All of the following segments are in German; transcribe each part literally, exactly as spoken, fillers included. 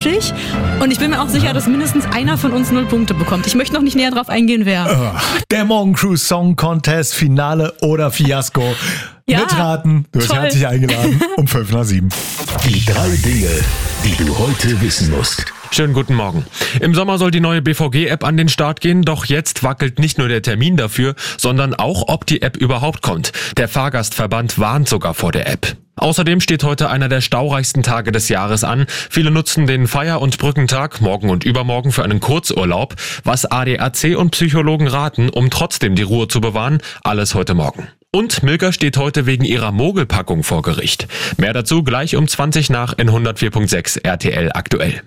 dreißig. Und ich bin mir auch sicher, dass mindestens einer von uns null Punkte bekommt. Ich möchte noch nicht näher drauf eingehen, wer. Der Morgencrew Song Contest, Finale oder Fiasko. Ja, Mitraten, du bist toll. herzlich eingeladen um fünf nach sieben. Die drei Dinge, die du heute wissen musst. Schönen guten Morgen. Im Sommer soll die neue B V G-App an den Start gehen, doch jetzt wackelt nicht nur der Termin dafür, sondern auch, ob die App überhaupt kommt. Der Fahrgastverband warnt sogar vor der App. Außerdem steht heute einer der staureichsten Tage des Jahres an. Viele nutzen den Feier- und Brückentag morgen und übermorgen für einen Kurzurlaub. Was A D A C und Psychologen raten, um trotzdem die Ruhe zu bewahren, alles heute Morgen. Und Milka steht heute wegen ihrer Mogelpackung vor Gericht. Mehr dazu gleich um zwanzig nach in hundertvier Komma sechs R T L aktuell.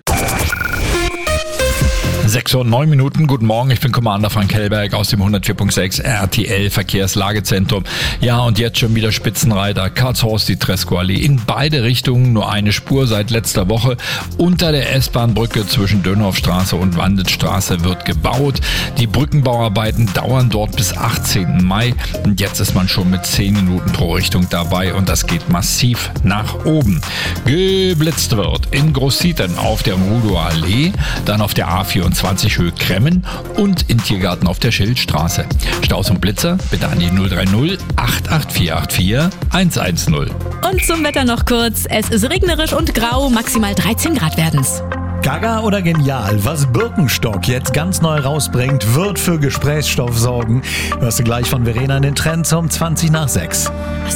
sechs Uhr neun Minuten, guten Morgen, ich bin Commander Frank Hellberg aus dem hundertvier Komma sechs R T L Verkehrslagezentrum. Ja, und jetzt schon wieder Spitzenreiter, Karlshorst, die Tresco-Allee. In beide Richtungen nur eine Spur seit letzter Woche. Unter der S-Bahn-Brücke zwischen Dönhoffstraße und Wanditstraße wird gebaut. Die Brückenbauarbeiten dauern dort bis achtzehnten Mai. Und jetzt ist man schon mit zehn Minuten pro Richtung dabei und das geht massiv nach oben. Geblitzt wird in Großzietern auf der Rudower Allee, dann auf der A vierundzwanzig Höhe Kremmen und in Tiergarten auf der Schildstraße. Staus und Blitzer bitte an die null drei null acht acht vier acht vier eins eins null. Und zum Wetter noch kurz. Es ist regnerisch und grau, maximal dreizehn Grad werden's. Gaga oder genial? Was Birkenstock jetzt ganz neu rausbringt, wird für Gesprächsstoff sorgen. Hörst du gleich von Verena in den Trends um zwanzig nach sechs.